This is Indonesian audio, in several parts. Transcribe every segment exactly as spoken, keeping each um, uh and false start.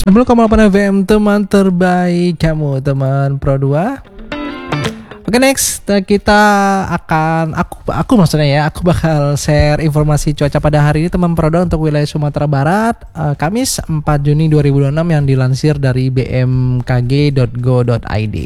sembilan koma delapan F M, teman terbaik kamu, teman Pro dua. Oke, next kita akan aku aku maksudnya ya, aku bakal share informasi cuaca pada hari ini teman Pro dua untuk wilayah Sumatera Barat, uh, Kamis empat Juni dua ribu dua puluh enam yang dilansir dari b m k g titik go titik i d.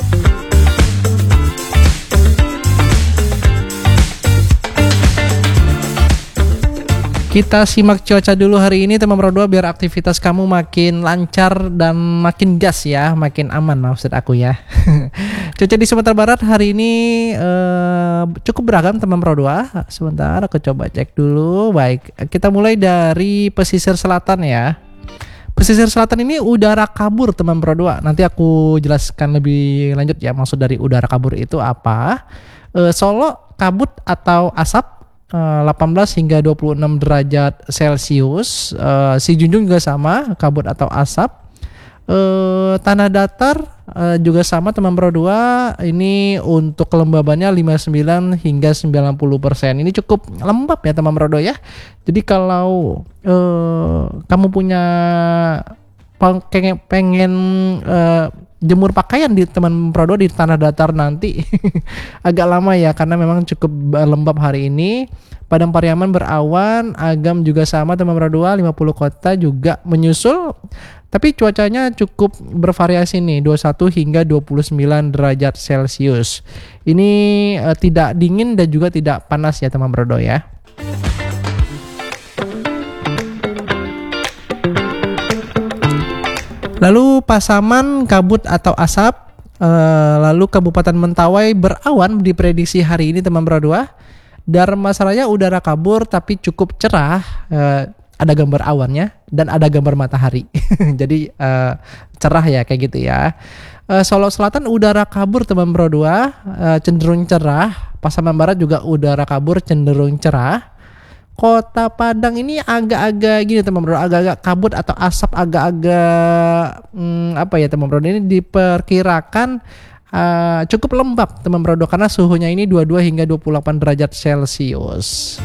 Kita simak cuaca dulu hari ini teman Pro dua biar aktivitas kamu makin lancar dan makin gas ya, makin aman maksud aku ya. Cuaca di Sumatera Barat hari ini eh, cukup beragam teman Pro dua. Sebentar aku coba cek dulu. Baik, kita mulai dari pesisir selatan ya. Pesisir selatan ini udara kabur teman Pro dua. Nanti aku jelaskan lebih lanjut ya, maksud dari udara kabur itu apa. Eh, Solo kabut atau asap delapan belas hingga dua puluh enam derajat Celcius. uh, Si Junjung juga sama, kabut atau asap. uh, Tanah datar uh, juga sama teman Pro dua. Ini untuk kelembabannya lima puluh sembilan hingga sembilan puluh persen. Ini cukup lembab ya teman Pro dua ya. Jadi kalau uh, kamu punya pengen, pengen uh, jemur pakaian di teman Pro dua di tanah datar nanti agak lama ya, karena memang cukup lembab hari ini. Padang Pariaman berawan, Agam juga sama teman Pro dua, lima puluh kota juga menyusul. Tapi cuacanya cukup bervariasi nih, dua puluh satu hingga dua puluh sembilan derajat Celcius. Ini eh, tidak dingin dan juga tidak panas ya teman Pro dua ya. Lalu Pasaman kabut atau asap, uh, lalu Kabupaten Mentawai berawan diprediksi hari ini teman Pro dua. Dharmasaraya udara kabur tapi cukup cerah, uh, ada gambar awannya dan ada gambar matahari. Jadi uh, cerah ya kayak gitu ya. Uh, Solo Selatan udara kabur teman Pro dua, uh, cenderung cerah. Pasaman Barat juga udara kabur cenderung cerah. Kota Padang ini agak-agak gini teman Bro, agak-agak kabut atau asap, agak-agak hmm, apa ya teman Bro, ini diperkirakan uh, cukup lembab teman Bro, karena suhunya ini dua puluh dua hingga dua puluh delapan derajat Celcius.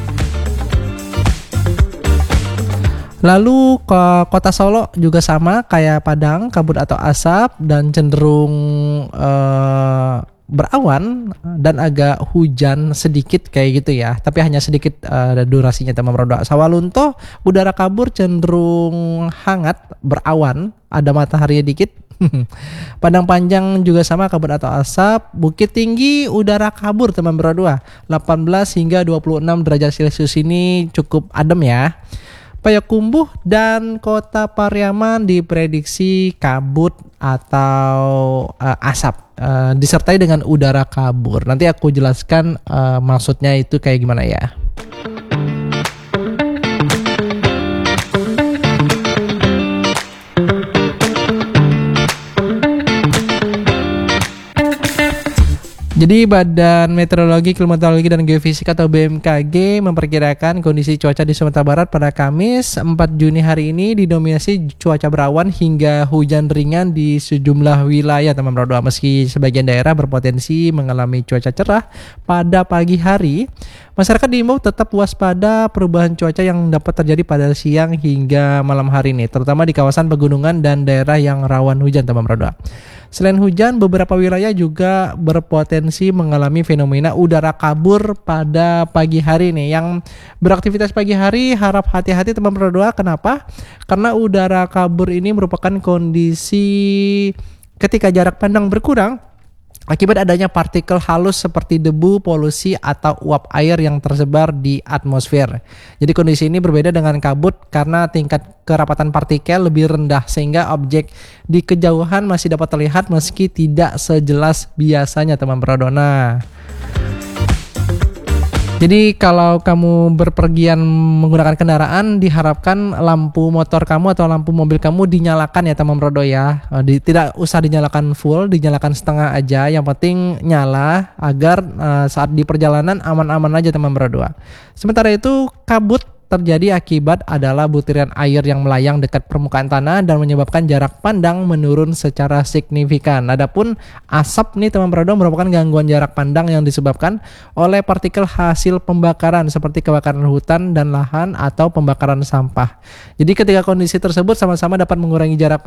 Lalu ke Kota Solo juga sama kayak Padang, kabut atau asap dan cenderung uh, berawan dan agak hujan sedikit kayak gitu ya, tapi hanya sedikit uh, durasinya teman Pro dua. Sawalunto udara kabur cenderung hangat, berawan, ada matahari dikit. Padang Panjang juga sama, kabut atau asap. Bukit Tinggi udara kabur teman Pro dua, delapan belas hingga dua puluh enam derajat Celcius, ini cukup adem ya. Payakumbuh dan Kota Pariaman diprediksi kabut atau uh, asap, uh, disertai dengan udara kabur. Nanti aku jelaskan uh, maksudnya itu kayak gimana ya. Jadi Badan Meteorologi, Klimatologi, dan Geofisika atau B M K G memperkirakan kondisi cuaca di Sumatera Barat pada Kamis empat Juni hari ini didominasi cuaca berawan hingga hujan ringan di sejumlah wilayah teman Pro dua. Meski sebagian daerah berpotensi mengalami cuaca cerah pada pagi hari, masyarakat diimbau tetap waspada perubahan cuaca yang dapat terjadi pada siang hingga malam hari ini, terutama di kawasan pegunungan dan daerah yang rawan hujan teman Pro dua. Selain hujan, beberapa wilayah juga berpotensi mengalami fenomena udara kabur pada pagi hari nih. Yang beraktivitas pagi hari harap hati-hati teman Pro dua. Kenapa? Karena udara kabur ini merupakan kondisi ketika jarak pandang berkurang akibat adanya partikel halus seperti debu, polusi, atau uap air yang tersebar di atmosfer. Jadi kondisi ini berbeda dengan kabut karena tingkat kerapatan partikel lebih rendah sehingga objek di kejauhan masih dapat terlihat meski tidak sejelas biasanya teman Pro dua. Nah, jadi kalau kamu berpergian menggunakan kendaraan, diharapkan lampu motor kamu atau lampu mobil kamu dinyalakan ya teman Pro dua ya. Di, tidak usah dinyalakan full, dinyalakan setengah aja. Yang penting nyala agar uh, saat di perjalanan aman-aman aja teman Pro dua. Sementara itu kabut terjadi akibat adalah butiran air yang melayang dekat permukaan tanah dan menyebabkan jarak pandang menurun secara signifikan. Adapun asap nih teman Prado merupakan gangguan jarak pandang yang disebabkan oleh partikel hasil pembakaran seperti kebakaran hutan dan lahan atau pembakaran sampah. Jadi ketika kondisi tersebut sama-sama dapat mengurangi jarak